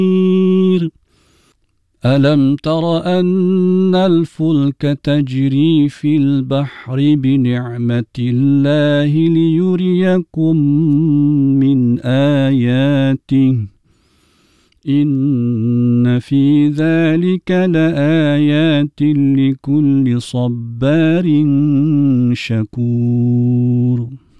ألم تر أن الفلك تجري في البحر بنعمة الله ليريكم من آياته إن في ذلك لآيات لكل صبار شكور